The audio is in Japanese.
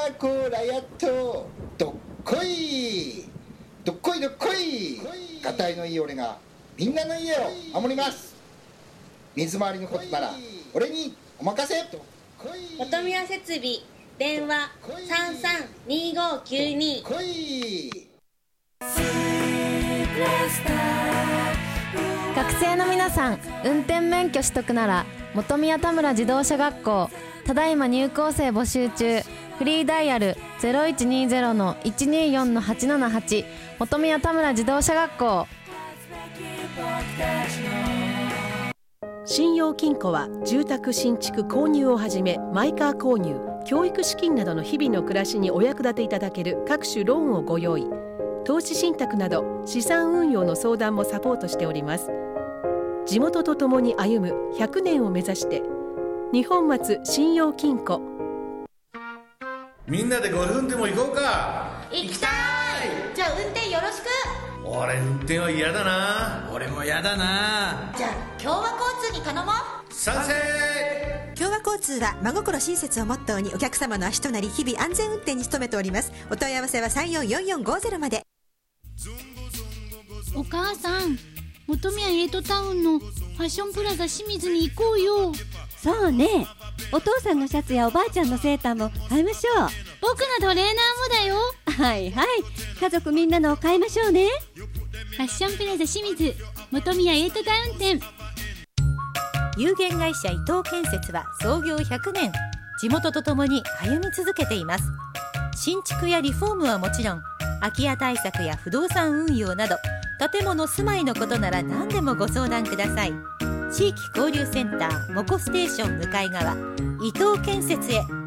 こらやっとどっこいどっこいどっこい、がたいのいい俺がみんなの家を守ります。水回りのことなら俺にお任せ。 本宮設備電話332592。 学生の皆さん、運転免許取得なら本宮田村自動車学校。ただいま入校生募集中。フリーダイヤル 0120-124-878 本宮田村自動車学校。 信用金庫は住宅新築購入をはじめマイカー購入、教育資金などの日々の暮らしにお役立ていただける各種ローンをご用意。投資信託など資産運用の相談もサポートしております。地元とともに歩む100年を目指して、日本松信用金庫。 みんなでゴルフでも行こうか。 行きたい。じゃあ運転よろしく。 俺運転は嫌だな。 俺も嫌だな。 じゃあ共和交通に頼もう。 賛成。 共和交通は真心親切をモットーにお客様の足となり、日々安全運転に努めております。お問い合わせは344450まで。 お母さん、本宮エイトタウンのファッションプラザ清水に行こうよ。 そうね、お父さんのシャツやおばあちゃんのセーターも買いましょう。 僕のトレーナーもだよ。 はいはい、家族みんなのを買いましょうね。 ファッションプラザ清水本宮エイトタウン店。 有限会社伊藤建設は創業100年、地元とともに歩み続けています。新築やリフォームはもちろん、空き家対策や不動産運用など、建物住まいのことなら何でもご相談ください。地域交流センターモコステーション向かい側、伊藤建設へ。